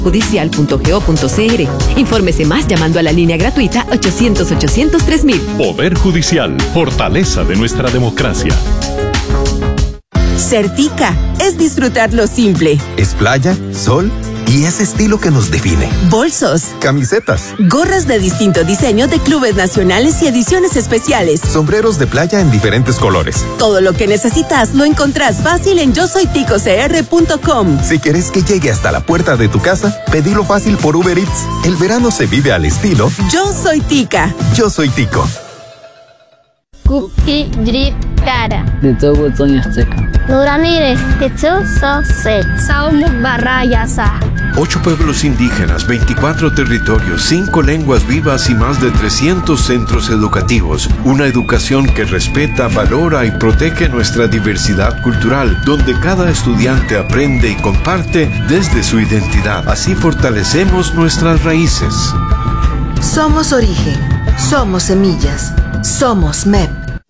judicial.go.cr. Infórmese más llamando a la línea gratuita 800-800-3000. Poder Judicial, fortaleza de nuestra democracia. Certica es disfrutar lo simple. Es playa, sol y ese estilo que nos define. Bolsos, camisetas, gorras de distinto diseño de clubes nacionales y ediciones especiales. Sombreros de playa en diferentes colores. Todo lo que necesitas lo encontrás fácil en yosoyticocr.com. Si querés que llegue hasta la puerta de tu casa, pedilo fácil por Uber Eats. El verano se vive al estilo Yo soy Tica. Yo soy Tico. Cookie drip cara. De todo azteca. Nuramire, Techuso se. Saumuk Barrayasa. 8 pueblos indígenas, 24 territorios, 5 lenguas vivas y más de 300 centros educativos. Una educación que respeta, valora y protege nuestra diversidad cultural, donde cada estudiante aprende y comparte desde su identidad. Así fortalecemos nuestras raíces. Somos origen, somos semillas, somos MEP.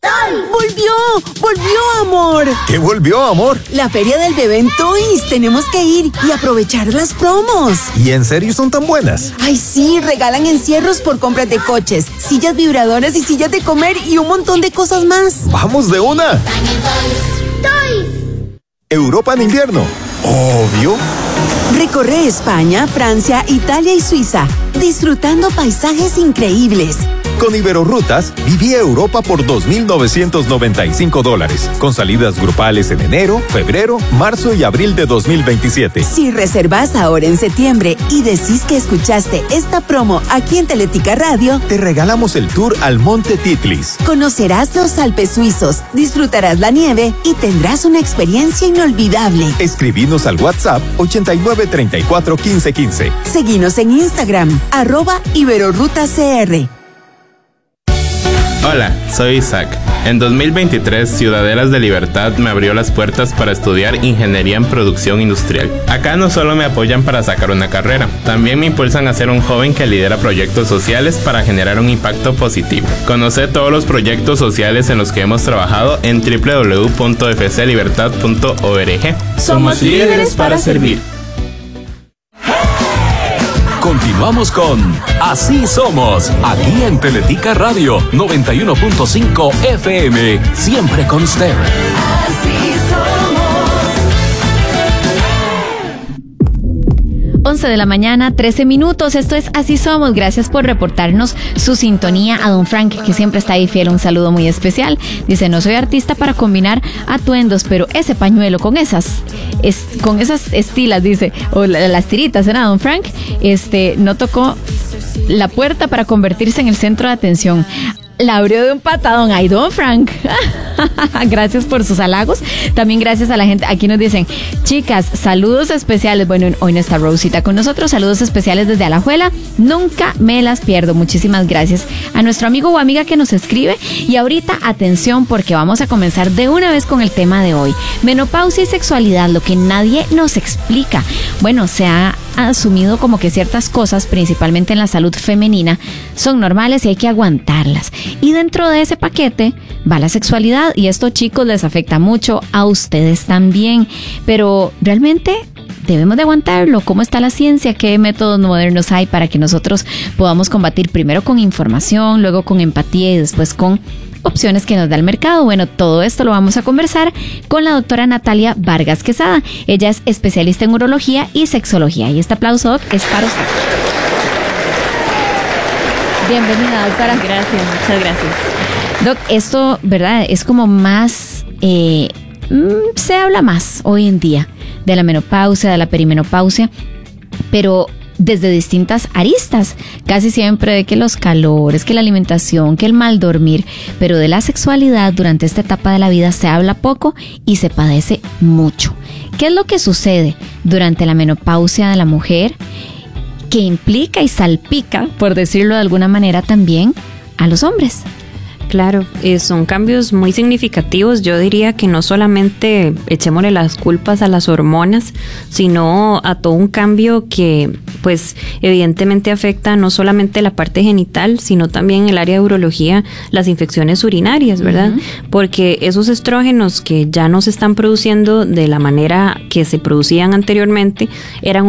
¡Volvió, amor! ¿Qué volvió, amor? La feria del bebé en Toys. Tenemos que ir y aprovechar las promos. ¿Y en serio son tan buenas? Ay, sí, regalan encierros por compras de coches, sillas vibradoras y sillas de comer y un montón de cosas más. ¡Vamos de una! Toys. Europa en invierno. Obvio. Recorre España, Francia, Italia y Suiza, disfrutando paisajes increíbles. Con Iberorrutas, viví Europa por $2,995, con salidas grupales en enero, febrero, marzo y abril de 2027. Si reservas ahora en septiembre y decís que escuchaste esta promo aquí en Teletica Radio, te regalamos el tour al Monte Titlis. Conocerás los Alpes suizos, disfrutarás la nieve y tendrás una experiencia inolvidable. Escribinos al WhatsApp 8934-1515. Seguinos en Instagram, @IberorrutaCR. Hola, soy Isaac. En 2023, Ciudadelas de Libertad me abrió las puertas para estudiar Ingeniería en Producción Industrial. Acá no solo me apoyan para sacar una carrera, también me impulsan a ser un joven que lidera proyectos sociales para generar un impacto positivo. Conoce todos los proyectos sociales en los que hemos trabajado en www.fclibertad.org. Somos líderes para servir. Continuamos con Así Somos, aquí en Teletica Radio 91.5 FM, siempre con usted. Así somos. 11 de la mañana, 13 minutos. Esto es Así Somos. Gracias por reportarnos su sintonía. A don Frank, que siempre está ahí fiel, un saludo muy especial. Dice, no soy artista para combinar atuendos, pero ese pañuelo con esas estilas, dice, o las tiritas, ¿era don Frank? No tocó la puerta para convertirse en el centro de atención. La abrió de un patadón. Ay, don Frank. Gracias por sus halagos. También gracias a la gente. Aquí nos dicen, chicas, saludos especiales. Bueno, hoy no está Rosita con nosotros. Saludos especiales desde Alajuela. Nunca me las pierdo. Muchísimas gracias a nuestro amigo o amiga que nos escribe. Y ahorita, atención, porque vamos a comenzar de una vez con el tema de hoy. Menopausia y sexualidad, lo que nadie nos explica. Bueno, se ha asumido como que ciertas cosas, principalmente en la salud femenina, son normales y hay que aguantarlas. Y dentro de ese paquete va la sexualidad, y esto, chicos, les afecta mucho, a ustedes también. Pero realmente debemos de aguantarlo. ¿Cómo está la ciencia? ¿Qué métodos modernos hay para que nosotros podamos combatir primero con información, luego con empatía y después con opciones que nos da el mercado? Bueno, todo esto lo vamos a conversar con la doctora Natalia Vargas Quesada. Ella es especialista en urología y sexología. Y este aplauso, Doc, es para usted. Bienvenida, doctora. Gracias, muchas gracias. Doc, esto, ¿verdad? Es como más, se habla más hoy en día de la menopausia, de la perimenopausia, pero desde distintas aristas, casi siempre de que los calores, que la alimentación, que el mal dormir, pero de la sexualidad durante esta etapa de la vida se habla poco y se padece mucho. ¿Qué es lo que sucede durante la menopausia de la mujer que implica y salpica, por decirlo de alguna manera, también a los hombres? Claro, son cambios muy significativos. Yo diría que no solamente echémosle las culpas a las hormonas, sino a todo un cambio que, pues, evidentemente afecta no solamente la parte genital, sino también el área de urología, las infecciones urinarias, ¿verdad? Porque esos estrógenos que ya no se están produciendo de la manera que se producían anteriormente eran